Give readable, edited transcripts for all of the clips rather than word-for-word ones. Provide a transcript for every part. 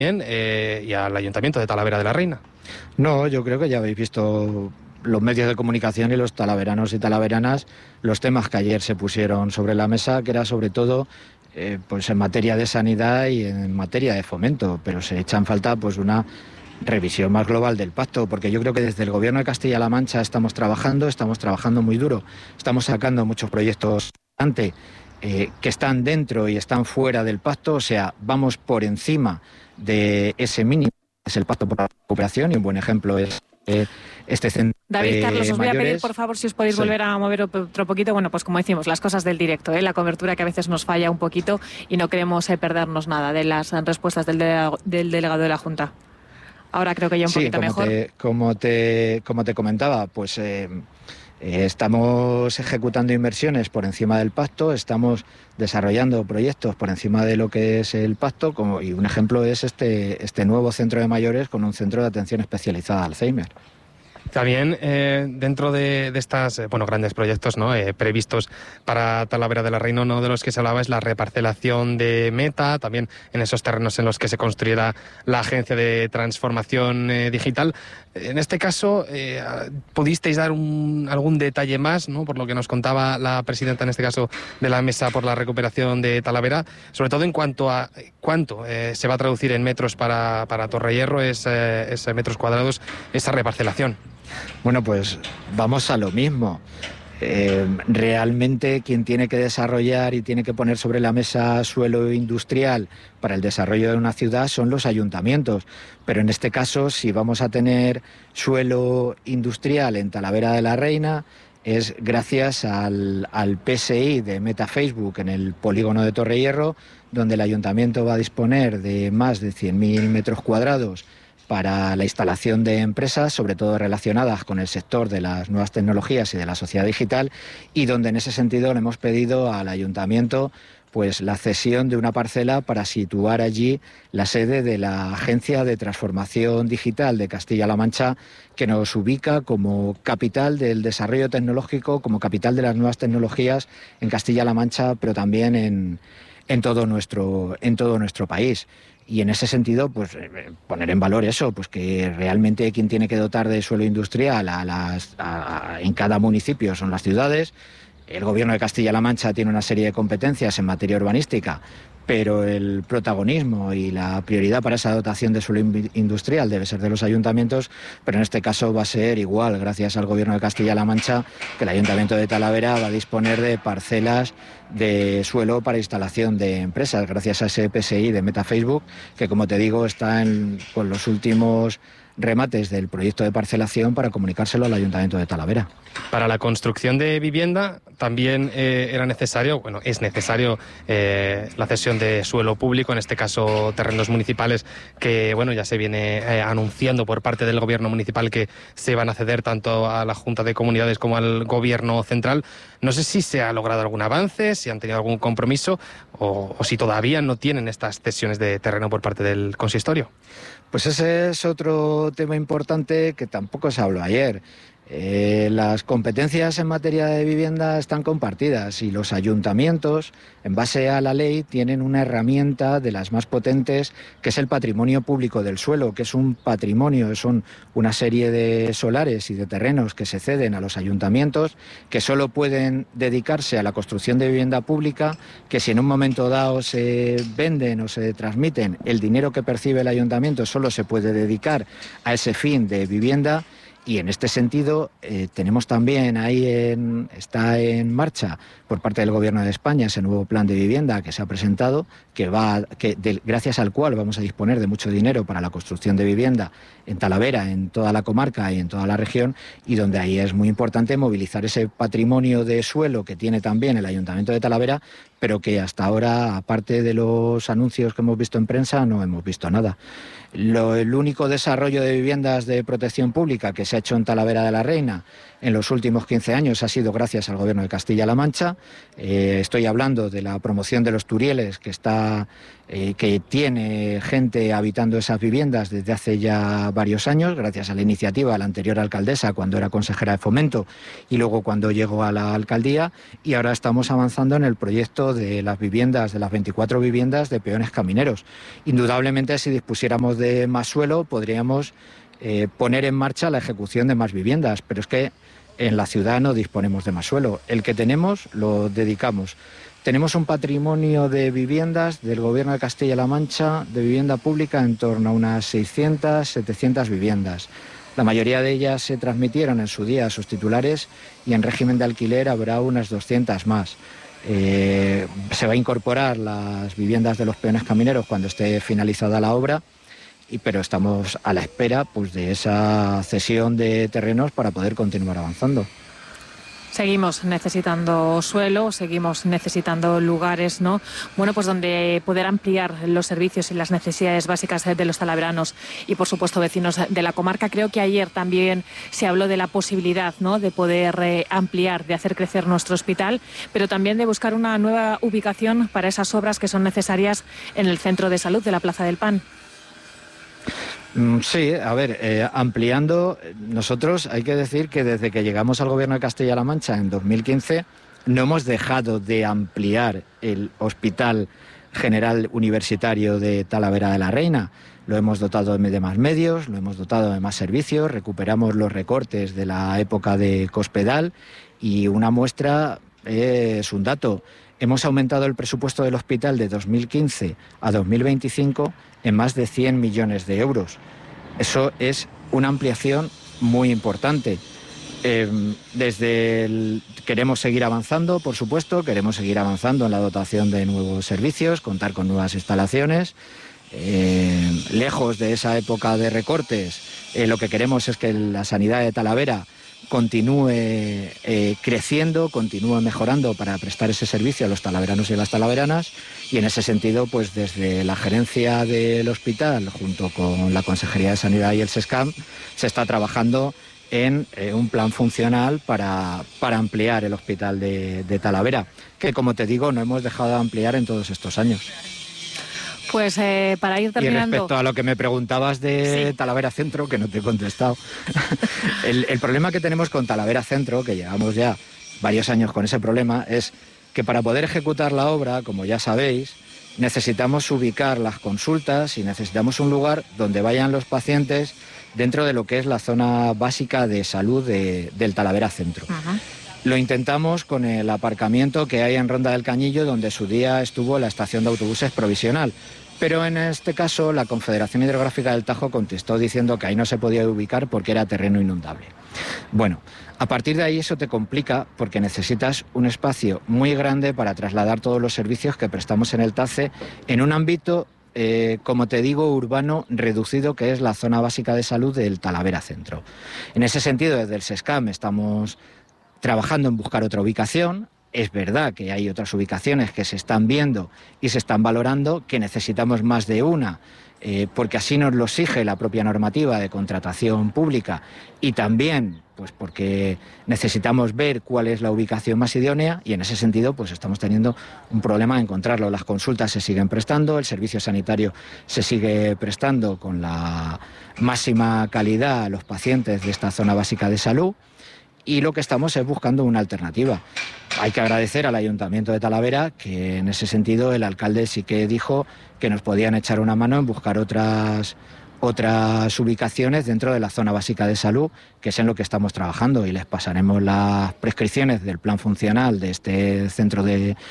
y al Ayuntamiento de Talavera de la Reina. No, yo creo que ya habéis visto los medios de comunicación y los talaveranos y talaveranas, los temas que ayer se pusieron sobre la mesa, que era sobre todo pues en materia de sanidad y en materia de fomento, pero se echa en falta pues una revisión más global del pacto, porque yo creo que desde el Gobierno de Castilla-La Mancha estamos trabajando muy duro, estamos sacando muchos proyectos adelante que están dentro y están fuera del pacto, o sea, vamos por encima de ese mínimo, que es el Pacto por la Recuperación, y un buen ejemplo es este centro. David, Carlos, os voy a pedir, mayores. por favor, si os podéis volver a mover otro poquito. Bueno, pues como decimos, las cosas del directo, la cobertura que a veces nos falla un poquito y no queremos perdernos nada de las respuestas del delegado de la Junta. Ahora creo que ya un poquito mejor. Como te comentaba, pues estamos ejecutando inversiones por encima del pacto, estamos desarrollando proyectos por encima de lo que es el pacto, y un ejemplo es este nuevo centro de mayores con un centro de atención especializada a Alzheimer. También dentro de estas grandes proyectos, ¿no?, previstos para Talavera de la Reina, uno de los que se hablaba es la reparcelación de Meta, también en esos terrenos en los que se construirá la Agencia de Transformación Digital. En este caso, ¿pudisteis dar algún detalle más, ¿no?, por lo que nos contaba la presidenta, en este caso, de la Mesa por la Recuperación de Talavera, sobre todo en cuanto a cuánto se va a traducir en metros para Torrehierro, metros cuadrados, esa reparcelación? Bueno, pues vamos a lo mismo. Realmente quien tiene que desarrollar y tiene que poner sobre la mesa suelo industrial para el desarrollo de una ciudad son los ayuntamientos. Pero en este caso, si vamos a tener suelo industrial en Talavera de la Reina, es gracias al PSI de Meta Facebook en el polígono de Torrehierro, donde el ayuntamiento va a disponer de más de 100.000 metros cuadrados para la instalación de empresas, sobre todo relacionadas con el sector de las nuevas tecnologías y de la sociedad digital, y donde en ese sentido le hemos pedido al ayuntamiento pues la cesión de una parcela para situar allí la sede de la Agencia de Transformación Digital de Castilla-La Mancha, que nos ubica como capital del desarrollo tecnológico, como capital de las nuevas tecnologías en Castilla-La Mancha, pero también en todo nuestro país. Y en ese sentido, pues poner en valor eso, pues que realmente quien tiene que dotar de suelo industrial en cada municipio son las ciudades. El Gobierno de Castilla-La Mancha tiene una serie de competencias en materia urbanística, pero el protagonismo y la prioridad para esa dotación de suelo industrial debe ser de los ayuntamientos, pero en este caso va a ser igual, gracias al Gobierno de Castilla-La Mancha, que el Ayuntamiento de Talavera va a disponer de parcelas de suelo para instalación de empresas, gracias a ese PSI de Meta Facebook, que como te digo está con los últimos remates del proyecto de parcelación para comunicárselo al Ayuntamiento de Talavera. Para la construcción de vivienda también es necesario la cesión de suelo público, en este caso terrenos municipales, que ya se viene anunciando por parte del Gobierno municipal que se van a ceder tanto a la Junta de Comunidades como al Gobierno central. No sé si se ha logrado algún avance, si han tenido algún compromiso o si todavía no tienen estas cesiones de terreno por parte del consistorio. Pues ese es otro tema importante que tampoco se habló ayer. Las competencias en materia de vivienda están compartidas y los ayuntamientos, en base a la ley, tienen una herramienta de las más potentes, que es el patrimonio público del suelo, que es un patrimonio, son una serie de solares y de terrenos que se ceden a los ayuntamientos, que solo pueden dedicarse a la construcción de vivienda pública, que si en un momento dado se venden o se transmiten, el dinero que percibe el ayuntamiento solo se puede dedicar a ese fin de vivienda. Y en este sentido tenemos también está en marcha por parte del Gobierno de España ese nuevo plan de vivienda que se ha presentado, gracias al cual vamos a disponer de mucho dinero para la construcción de vivienda en Talavera, en toda la comarca y en toda la región, y donde ahí es muy importante movilizar ese patrimonio de suelo que tiene también el Ayuntamiento de Talavera, pero que hasta ahora, aparte de los anuncios que hemos visto en prensa, no hemos visto nada. El único desarrollo de viviendas de protección pública que se ha hecho en Talavera de la Reina en los últimos 15 años ha sido gracias al Gobierno de Castilla-La Mancha. Estoy hablando de la promoción de los Turieles, que tiene gente habitando esas viviendas desde hace ya varios años, gracias a la iniciativa de la anterior alcaldesa cuando era consejera de Fomento y luego cuando llegó a la alcaldía, y ahora estamos avanzando en el proyecto mantenimiento de las viviendas, de las 24 viviendas de peones camineros. Indudablemente, si dispusiéramos de más suelo, podríamos poner en marcha la ejecución de más viviendas, pero es que en la ciudad no disponemos de más suelo. El que tenemos lo dedicamos. Tenemos un patrimonio de viviendas del Gobierno de Castilla-La Mancha, de vivienda pública, en torno a unas 600, 700 viviendas. La mayoría de ellas se transmitieron en su día a sus titulares y en régimen de alquiler habrá unas 200 más. Se va a incorporar las viviendas de los peones camineros cuando esté finalizada la obra, pero estamos a la espera, pues, de esa cesión de terrenos para poder continuar avanzando. Seguimos necesitando suelo, seguimos necesitando lugares, ¿no? Bueno, pues donde poder ampliar los servicios y las necesidades básicas de los talaveranos y, por supuesto, vecinos de la comarca. Creo que ayer también se habló de la posibilidad, ¿no?, de poder ampliar, de hacer crecer nuestro hospital, pero también de buscar una nueva ubicación para esas obras que son necesarias en el centro de salud de la Plaza del Pan. Sí, a ver, ampliando, nosotros hay que decir que desde que llegamos al Gobierno de Castilla-La Mancha en 2015 no hemos dejado de ampliar el Hospital General Universitario de Talavera de la Reina. Lo hemos dotado de más medios, lo hemos dotado de más servicios, recuperamos los recortes de la época de Cospedal y una muestra es un dato. Hemos aumentado el presupuesto del hospital de 2015 a 2025 en más de 100 millones de euros. Eso es una ampliación muy importante. Queremos seguir avanzando, por supuesto, queremos seguir avanzando en la dotación de nuevos servicios, contar con nuevas instalaciones. Lejos de esa época de recortes, lo que queremos es que la sanidad de Talavera continúe creciendo, continúe mejorando para prestar ese servicio a los talaveranos y a las talaveranas, y en ese sentido, pues desde la gerencia del hospital, junto con la Consejería de Sanidad y el SESCAM, se está trabajando en un plan funcional para ampliar el hospital de Talavera, que, como te digo, no hemos dejado de ampliar en todos estos años. Pues para ir terminando... Y respecto a lo que me preguntabas de sí, Talavera Centro, que no te he contestado, el problema que tenemos con Talavera Centro, que llevamos ya varios años con ese problema, es que para poder ejecutar la obra, como ya sabéis, necesitamos ubicar las consultas y necesitamos un lugar donde vayan los pacientes dentro de lo que es la zona básica de salud del Talavera Centro. Uh-huh. Lo intentamos con el aparcamiento que hay en Ronda del Cañillo, donde en su día estuvo la estación de autobuses provisional. Pero en este caso la Confederación Hidrográfica del Tajo contestó diciendo que ahí no se podía ubicar porque era terreno inundable. Bueno, a partir de ahí eso te complica porque necesitas un espacio muy grande para trasladar todos los servicios que prestamos en el TACE en un ámbito, como te digo, urbano reducido, que es la zona básica de salud del Talavera Centro. En ese sentido, desde el SESCAM estamos trabajando en buscar otra ubicación. Es verdad que hay otras ubicaciones que se están viendo y se están valorando, que necesitamos más de una, porque así nos lo exige la propia normativa de contratación pública, y también pues porque necesitamos ver cuál es la ubicación más idónea, y en ese sentido pues estamos teniendo un problema de encontrarlo. Las consultas se siguen prestando, el servicio sanitario se sigue prestando con la máxima calidad a los pacientes de esta zona básica de salud, y lo que estamos es buscando una alternativa. Hay que agradecer al Ayuntamiento de Talavera que en ese sentido el alcalde sí que dijo que nos podían echar una mano en buscar otras ubicaciones dentro de la zona básica de salud, que es en lo que estamos trabajando, y les pasaremos las prescripciones del plan funcional de este centro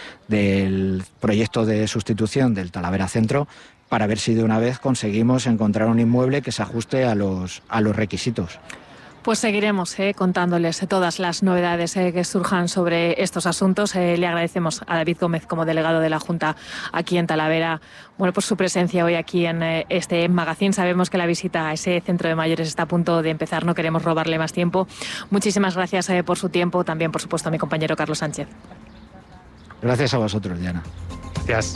del proyecto de sustitución del Talavera Centro, para ver si de una vez conseguimos encontrar un inmueble que se ajuste a los requisitos. Pues seguiremos contándoles todas las novedades que surjan sobre estos asuntos. Le agradecemos a David Gómez, como delegado de la Junta aquí en Talavera, bueno, por su presencia hoy aquí en este magazine. Sabemos que la visita a ese centro de mayores está a punto de empezar, no queremos robarle más tiempo. Muchísimas gracias por su tiempo, también por supuesto a mi compañero Carlos Sánchez. Gracias a vosotros, Diana. Gracias.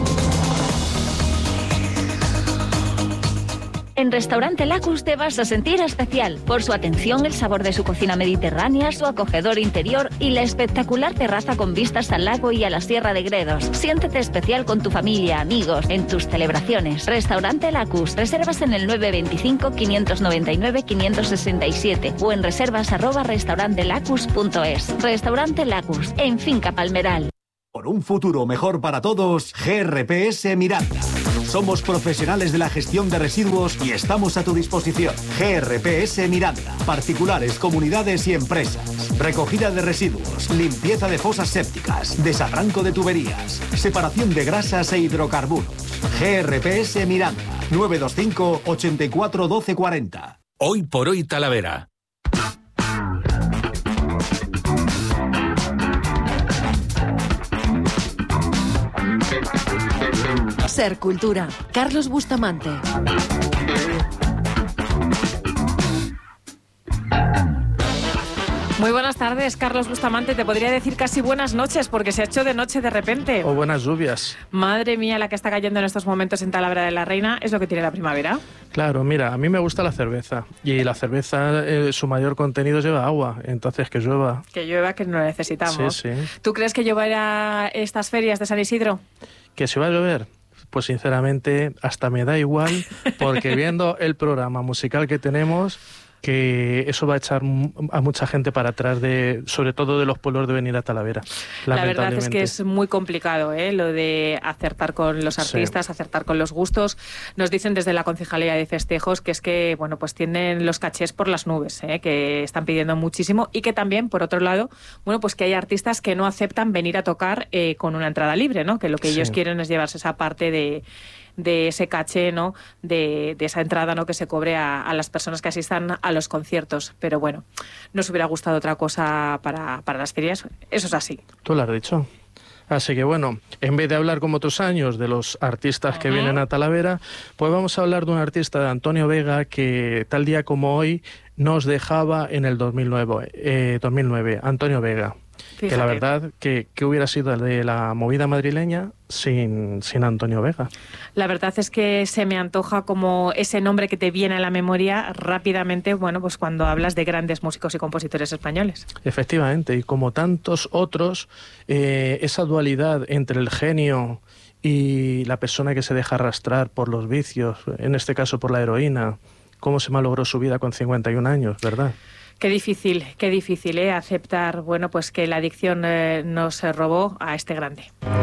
En Restaurante Lacus te vas a sentir especial por su atención, el sabor de su cocina mediterránea, su acogedor interior y la espectacular terraza con vistas al lago y a la Sierra de Gredos. Siéntete especial con tu familia, amigos, en tus celebraciones. Restaurante Lacus. Reservas en el 925-599-567 o en reservas@restaurantelacus.es. Restaurante Lacus, en Finca Palmeral. Por un futuro mejor para todos, GRPS Miranda. Somos profesionales de la gestión de residuos y estamos a tu disposición. GRPS Miranda. Particulares, comunidades y empresas. Recogida de residuos, limpieza de fosas sépticas, desarranco de tuberías, separación de grasas e hidrocarburos. GRPS Miranda. 925 84 12 40. Hoy por hoy Talavera. Ser Cultura. Carlos Bustamante. Muy buenas tardes, Carlos Bustamante. Te podría decir casi buenas noches, porque se ha hecho de noche de repente. O buenas lluvias. Madre mía, la que está cayendo en estos momentos en Talavera de la Reina. ¿Es lo que tiene la primavera? Claro, mira, a mí me gusta la cerveza. Y la cerveza, su mayor contenido lleva agua. Entonces, que llueva. Que llueva, que no lo necesitamos. Sí, sí. ¿Tú crees que lloverá estas ferias de San Isidro? ¿Que se va a llover? Pues sinceramente, hasta me da igual, porque viendo el programa musical que tenemos, que eso va a echar a mucha gente para atrás, sobre todo de los pueblos de venir a Talavera. La verdad es que es muy complicado, lo de acertar con los artistas, sí, acertar con los gustos. Nos dicen desde la Concejalía de Festejos que es que, bueno, pues tienen los cachés por las nubes, que están pidiendo muchísimo, y que también, por otro lado, bueno, pues que hay artistas que no aceptan venir a tocar con una entrada libre, ¿no? Que lo que ellos quieren es llevarse esa parte de ese caché, ¿no? De esa entrada, ¿no? Que se cobre a las personas que asistan a los conciertos. Pero bueno, nos hubiera gustado otra cosa para las ferias. Eso es así. Tú lo has dicho. Así que bueno, en vez de hablar como otros años de los artistas que vienen a Talavera, pues vamos a hablar de un artista, de Antonio Vega, que tal día como hoy nos dejaba en el 2009. Antonio Vega. Fíjate. Que la verdad, que hubiera sido de la movida madrileña sin Antonio Vega. La verdad es que se me antoja como ese nombre que te viene a la memoria rápidamente, bueno, pues cuando hablas de grandes músicos y compositores españoles. Efectivamente, y como tantos otros, esa dualidad entre el genio y la persona que se deja arrastrar por los vicios, en este caso por la heroína, cómo se malogró su vida con 51 años, ¿verdad? Qué difícil, aceptar, bueno, pues que la adicción nos robó a este grande.